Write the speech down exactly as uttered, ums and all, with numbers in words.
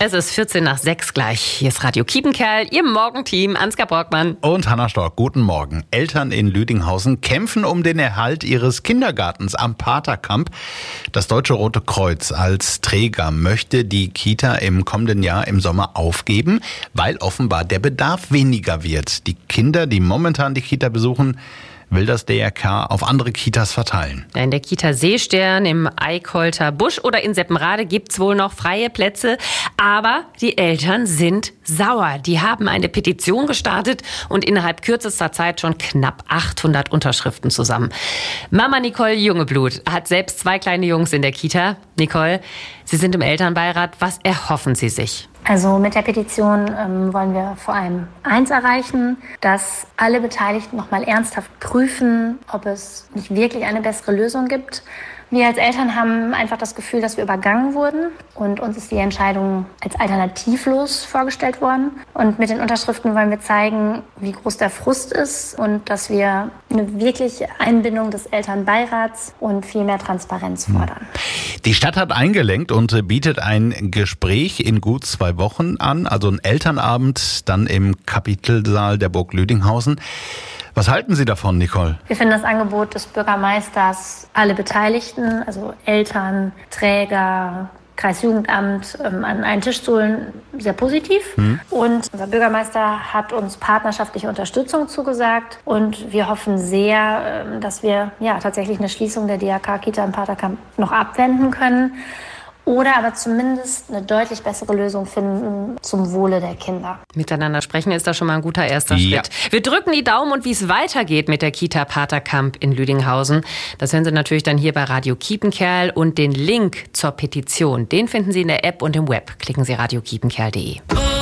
Es ist vierzehn nach sechs gleich. Hier ist Radio Kiepenkerl, Ihr Morgenteam, Ansgar Borgmann. Und Hanna Stork, guten Morgen. Eltern in Lüdinghausen kämpfen um den Erhalt ihres Kindergartens am Paterkamp. Das Deutsche Rote Kreuz als Träger möchte die Kita im kommenden Jahr im Sommer aufgeben, weil offenbar der Bedarf weniger wird. Die Kinder, die momentan die Kita besuchen, will das D R K auf andere Kitas verteilen. In der Kita Seestern, im Eickholter Busch oder in Seppenrade gibt's wohl noch freie Plätze. Aber die Eltern sind sauer. Die haben eine Petition gestartet und innerhalb kürzester Zeit schon knapp achthundert Unterschriften zusammen. Mama Nicole Jungeblut hat selbst zwei kleine Jungs in der Kita. Nicole, Sie sind im Elternbeirat. Was erhoffen Sie sich? Also mit der Petition ähm, wollen wir vor allem eins erreichen, dass alle Beteiligten noch mal ernsthaft prüfen, ob es nicht wirklich eine bessere Lösung gibt. Wir als Eltern haben einfach das Gefühl, dass wir übergangen wurden und uns ist die Entscheidung als alternativlos vorgestellt worden. Und mit den Unterschriften wollen wir zeigen, wie groß der Frust ist und dass wir eine wirkliche Einbindung des Elternbeirats und viel mehr Transparenz fordern. Die Stadt hat eingelenkt und bietet ein Gespräch in gut zwei Wochen an, also ein Elternabend, dann im Kapitelsaal der Burg Lüdinghausen. Was halten Sie davon, Nicole? Wir finden das Angebot des Bürgermeisters, alle Beteiligten, also Eltern, Träger, Kreisjugendamt, ähm, an einen Tisch zu holen, sehr positiv. Hm. Und unser Bürgermeister hat uns partnerschaftliche Unterstützung zugesagt. Und wir hoffen sehr, ähm, dass wir ja tatsächlich eine Schließung der D R K-Kita im Paterkamp noch abwenden können. Oder aber zumindest eine deutlich bessere Lösung finden zum Wohle der Kinder. Miteinander sprechen ist da schon mal ein guter erster Ja. Schritt. Wir drücken die Daumen und wie es weitergeht mit der Kita Paterkamp in Lüdinghausen, das hören Sie natürlich dann hier bei Radio Kiepenkerl. Und den Link zur Petition, den finden Sie in der App und im Web. Klicken Sie radio kiepenkerl punkt de.